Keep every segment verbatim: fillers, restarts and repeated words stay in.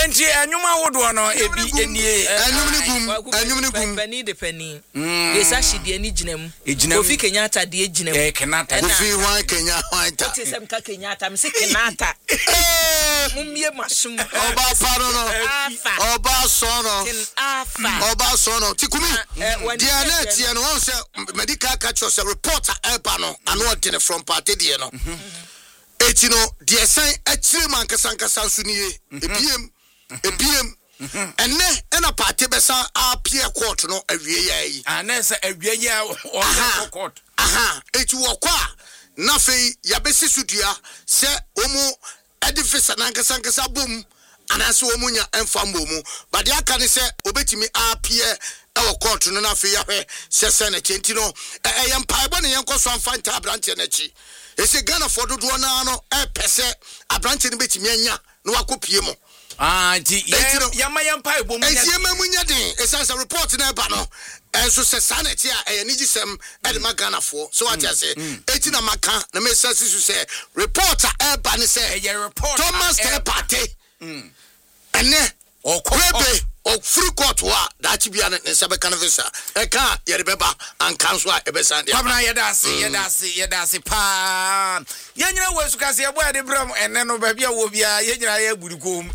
enti anwuma wodo no ebi enie anwum ne gum anwum ne gum pani de pani yesa hide ani ginam Kofi Kenyatta de ginam eh Kenyatta Kofi wan Kenya wan ta tisem ka Kenyatta me se Kenyatta mummie masum oba paro no oba so no afa oba so no tikumi dia na tie no won se medical catch us reporter elpa no ano odine from party de no eti no dia san akire man kasankasa so nie ebiem ebiem enne ena party besa appear court no awie yayi anese awie ya o court aha eti wo kwa na fei ya besi sudua se omu edifice na kasankasa bom anase omu nya emfa mbomu but ya kan se obetimi appear e court no na fei ya hwe se se na chenti no e yem paibo ne yen koso amfanta abrante na chi ese Ghana for dodo na no e pese abrante ne betimi anya no wakopie mo ah ti ya ma yem paibo mu nya ese yem mu nya den ese sa report na ba no enso se sanity a e nigisem e de Ghana for so what you say eti na maka na me say su say reporter e ba ne say e report Thomas Party mm ene o kwebe o free court wa that bia ne sebe kan visa e ka ye de beba an council e be sande kwabna ye da se ye da se ye da se pa ye nyina wesu ka se ye boa de bram ene no ba bia wo bia ye nyina ye gburukom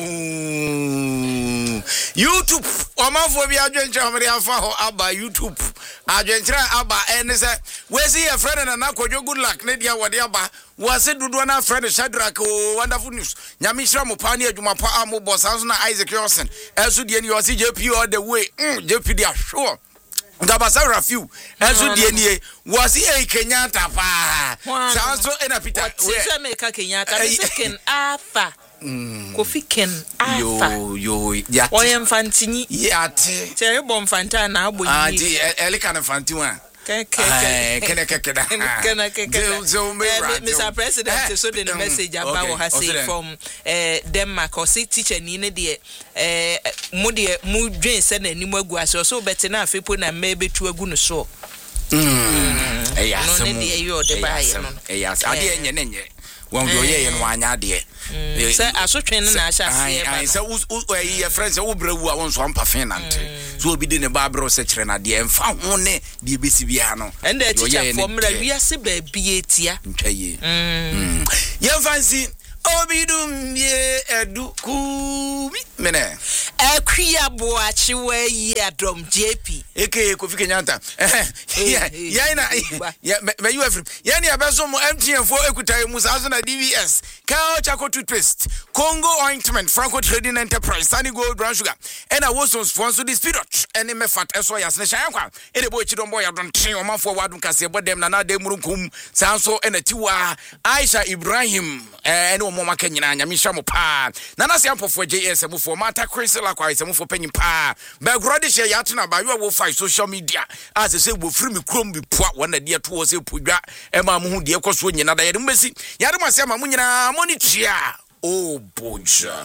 epon YouTube omanfo bia adwentra amre afa ho aba YouTube adwentra aba ene se we see your friend na na kodwo good luck ne dia wode aba wase dodo na friend Shadrack o wonderful news nyame hira mo pa ne adwuma pa amo boss anso na Isaac Yosen eso die ni o si J P all the way mm J P dia sure ngabasa rafiu eso die ni was e Kenyatta pa sanso ena Peter we say me ka Kenyatta me second afa Kofi Ken afa yo yo ya o yem fantini ya te tere bom fanta na abo yi ah di ele kan fantiwa Keke kene keke da kene keke Mister President so the message about what has said from eh Denmark or say teacher ni ne de eh mu de mu dwen se na nimu agu ase so beti na afepo na mebetu agu no so mm eh ya no ne de yo de ba ye no eh ya ade enye ne nye won go ye no anya de se asotwen na asha se ba se u ye friends wo brewu a won so ampa fin nante so obi de ne ba bro se kire na de emfa ho ne de besi bia no and the teacher for mra wiase ba bietia ntwaye mm ye fancy obidum ye edu ku mene akwia boachi wa yi adom J P eke Kofi Kenyatta eh ya ina ya me you every ya ni abeso mo M T N fo ekutai musa so na D V S Kao Chaco toothpaste Congo ointment Franco Trading Enterprise Sunny Gold Brown Sugar and a was sponsor this period any me fat eso ya se shan kwa e de boy chidon boy adon tren o man fo wadun kase bodem na na de murunkum sanso e na tiwa Aisha Ibrahim eh ene o mo maka nyina nya misha mo pa na na se ampofo J S M fo mata Chrisela kwa se mo fo panyin pa ba grodi she ya tuna ba yo wo five social media as se wo free me krom bi poa wona de to wo se podwa e ma mo hu de ekoso nyina da ye de mbesi ya de mo se ma mo nyina mo ni tia oh boja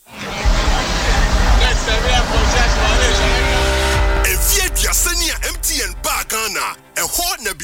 let's say we have possession Evie Biasania M T N Bagana e ho na